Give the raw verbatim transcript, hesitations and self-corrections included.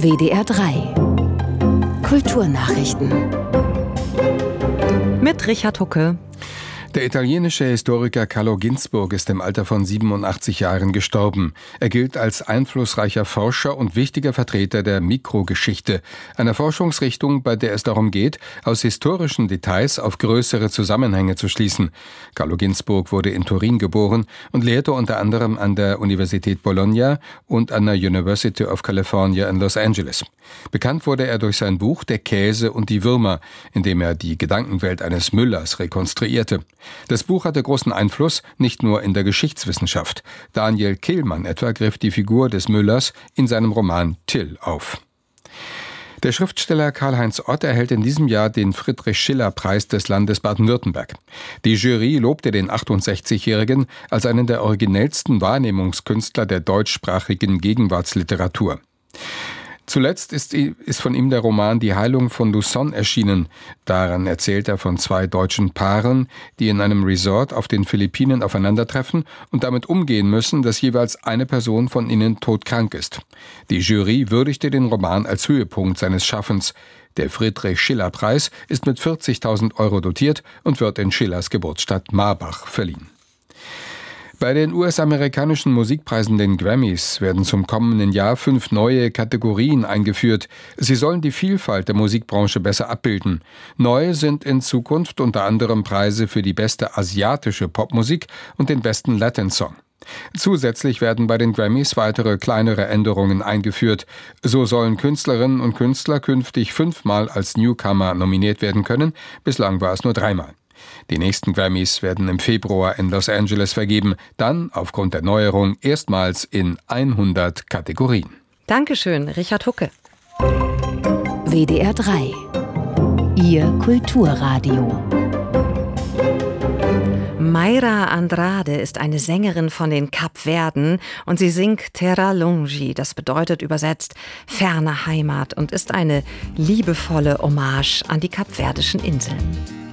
W D R drei Kulturnachrichten mit Richard Hucke. Der italienische Historiker Carlo Ginzburg ist im Alter von siebenundachtzig Jahren gestorben. Er gilt als einflussreicher Forscher und wichtiger Vertreter der Mikrogeschichte, einer Forschungsrichtung, bei der es darum geht, aus historischen Details auf größere Zusammenhänge zu schließen. Carlo Ginzburg wurde in Turin geboren und lehrte unter anderem an der Universität Bologna und an der University of California in Los Angeles. Bekannt wurde er durch sein Buch »Der Käse und die Würmer«, in dem er die Gedankenwelt eines Müllers rekonstruierte. Das Buch hatte großen Einfluss, nicht nur in der Geschichtswissenschaft. Daniel Kehlmann etwa griff die Figur des Müllers in seinem Roman Till auf. Der Schriftsteller Karl-Heinz Ott erhält in diesem Jahr den Friedrich-Schiller-Preis des Landes Baden-Württemberg. Die Jury lobte den achtundsechzigjährigen als einen der originellsten Wahrnehmungskünstler der deutschsprachigen Gegenwartsliteratur. Zuletzt ist, ist von ihm der Roman »Die Heilung von Luzon« erschienen. Daran erzählt er von zwei deutschen Paaren, die in einem Resort auf den Philippinen aufeinandertreffen und damit umgehen müssen, dass jeweils eine Person von ihnen todkrank ist. Die Jury würdigte den Roman als Höhepunkt seines Schaffens. Der Friedrich-Schiller-Preis ist mit vierzigtausend Euro dotiert und wird in Schillers Geburtsstadt Marbach verliehen. Bei den U S-amerikanischen Musikpreisen, den Grammys, werden zum kommenden Jahr fünf neue Kategorien eingeführt. Sie sollen die Vielfalt der Musikbranche besser abbilden. Neu sind in Zukunft unter anderem Preise für die beste asiatische Popmusik und den besten Latin-Song. Zusätzlich werden bei den Grammys weitere kleinere Änderungen eingeführt. So sollen Künstlerinnen und Künstler künftig fünfmal als Newcomer nominiert werden können. Bislang war es nur dreimal. Die nächsten Grammys werden im Februar in Los Angeles vergeben, dann aufgrund der Neuerung erstmals in hundert Kategorien. Dankeschön, Richard Hucke. W D R drei Ihr Kulturradio. Mayra Andrade ist eine Sängerin von den Kapverden und sie singt Terra Longi, das bedeutet übersetzt ferne Heimat und ist eine liebevolle Hommage an die kapverdischen Inseln.